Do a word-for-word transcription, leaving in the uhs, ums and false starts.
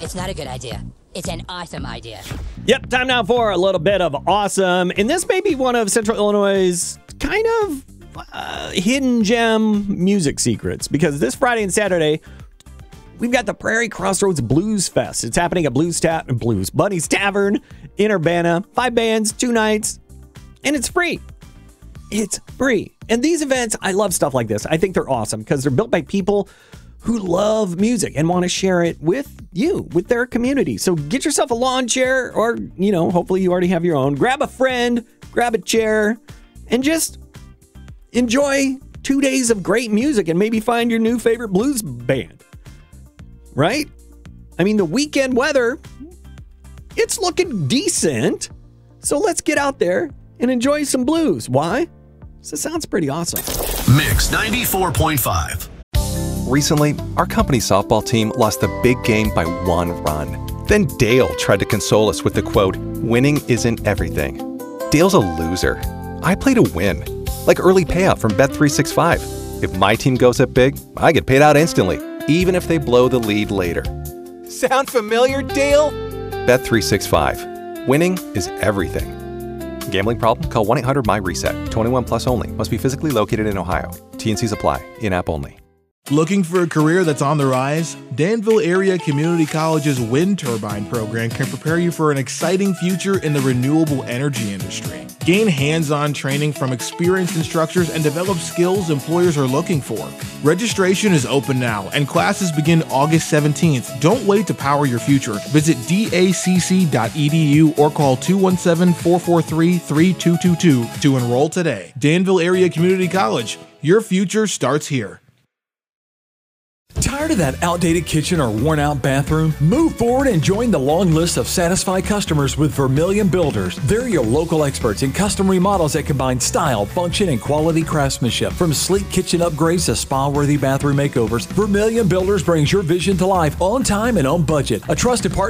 It's not a good idea. It's an awesome idea. Yep, time now for a little bit of awesome. And this may be one of Central Illinois' kind of uh, hidden gem music secrets, because this Friday and Saturday, we've got the Prairie Crossroads Blues Fest. It's happening at Blues Ta- Blues Bunny's Tavern in Urbana. Five bands, two nights, and it's free. It's free. And these events, I love stuff like this. I think they're awesome because they're built by people who love music and want to share it with you, with their community. So get yourself a lawn chair, or, you know, hopefully you already have your own. Grab a friend, grab a chair, and just enjoy two days of great music and maybe find your new favorite blues band. Right? I mean, the weekend weather, it's looking decent. So let's get out there and enjoy some blues. Why? So it sounds pretty awesome. Mix ninety-four point five. Recently, our company softball team lost the big game by one run. Then Dale tried to console us with the quote, "Winning isn't everything." Dale's a loser. I play to win. Like early payout from Bet three sixty-five. If my team goes up big, I get paid out instantly, even if they blow the lead later. Sound familiar, Dale? Bet three sixty-five. Winning is everything. Gambling problem? Call one eight hundred M Y reset. twenty-one plus only. Must be physically located in Ohio. T N Cs apply. In-app only. Looking for a career that's on the rise? Danville Area Community College's wind turbine program can prepare you for an exciting future in the renewable energy industry. Gain hands-on training from experienced instructors and develop skills employers are looking for. Registration is open now, and classes begin August seventeenth. Don't wait to power your future. Visit D A C C dot E D U or call two one seven, four four three, three two two two to enroll today. Danville Area Community College. Your future starts here. Tired of that outdated kitchen or worn-out bathroom? Move forward and join the long list of satisfied customers with Vermilion Builders. They're your local experts in custom remodels that combine style, function, and quality craftsmanship. From sleek kitchen upgrades to spa-worthy bathroom makeovers, Vermilion Builders brings your vision to life on time and on budget. A trusted partner